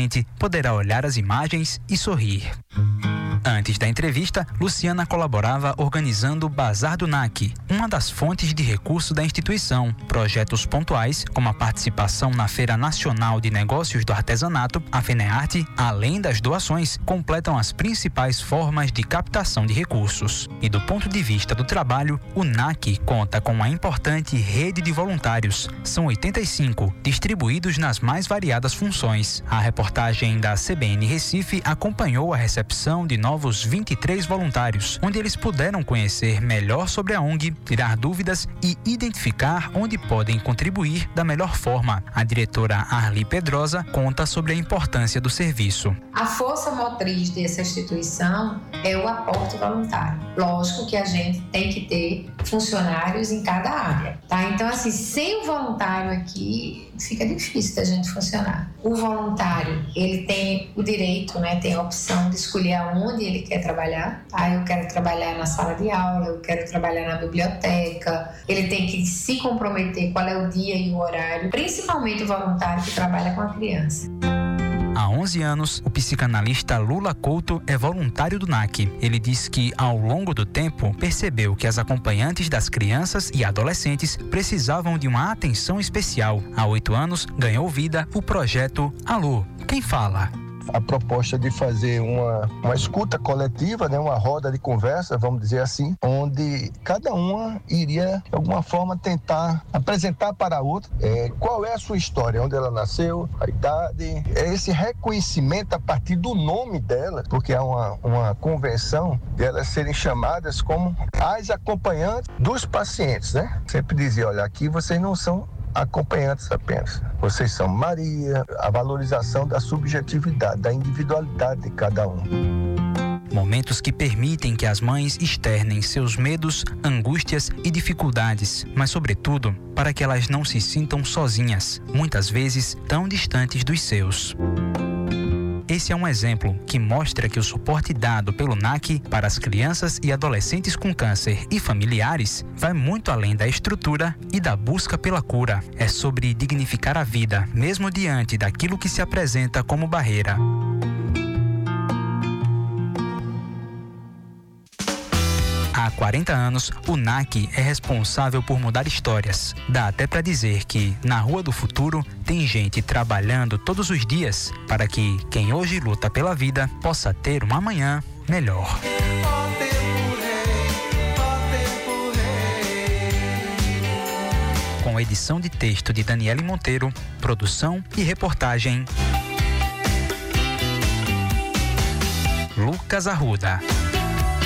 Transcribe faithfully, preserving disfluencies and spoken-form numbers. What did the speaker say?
paciente poderá olhar as imagens e sorrir. Antes da entrevista, Luciana colaborava organizando o Bazar do N A C, uma das fontes de recurso da instituição. Projetos pontuais, como a participação na Feira Nacional de Negócios do Artesanato, a FENEARTE, além das doações, completam as principais formas de captação de recursos. E do ponto de vista do trabalho, o N A C conta com uma importante rede de voluntários. São oitenta e cinco, distribuídos nas mais variadas funções. A reportagem da C B N Recife acompanhou a recepção de novos vinte e três voluntários, onde eles puderam conhecer melhor sobre a O N G, tirar dúvidas e identificar onde podem contribuir da melhor forma. A diretora Arli Pedrosa conta sobre a importância do serviço. A força motriz dessa instituição é o aporte voluntário. Lógico que a gente tem que ter funcionários em cada área, tá? Então, assim, sem o voluntário aqui, fica difícil da gente funcionar. O voluntário, ele tem o direito, né, tem a opção de escolher aonde ele quer trabalhar. Ah, eu quero trabalhar na sala de aula, eu quero trabalhar na biblioteca. Ele tem que se comprometer qual é o dia e o horário, principalmente o voluntário que trabalha com a criança. Há onze anos, o psicanalista Lula Couto é voluntário do N A C. Ele diz que, ao longo do tempo, percebeu que as acompanhantes das crianças e adolescentes precisavam de uma atenção especial. Há oito anos, ganhou vida o projeto Alô, Quem Fala? A proposta de fazer uma, uma escuta coletiva, né, uma roda de conversa, vamos dizer assim, onde cada uma iria, de alguma forma, tentar apresentar para a outra é, qual é a sua história, onde ela nasceu, a idade, é esse reconhecimento a partir do nome dela, porque há uma, uma convenção de elas serem chamadas como as acompanhantes dos pacientes, né? Sempre dizia, olha, aqui vocês não são acompanhantes apenas. Vocês são Maria, a valorização da subjetividade, da individualidade de cada um. Momentos que permitem que as mães externem seus medos, angústias e dificuldades, mas sobretudo para que elas não se sintam sozinhas, muitas vezes tão distantes dos seus. Esse é um exemplo que mostra que o suporte dado pelo N A C para as crianças e adolescentes com câncer e familiares vai muito além da estrutura e da busca pela cura. É sobre dignificar a vida, mesmo diante daquilo que se apresenta como barreira. Há quarenta anos, o N A C é responsável por mudar histórias. Dá até para dizer que, na Rua do Futuro, tem gente trabalhando todos os dias para que quem hoje luta pela vida possa ter uma amanhã melhor. Com edição de texto de Daniele Monteiro, produção e reportagem Lucas Arruda.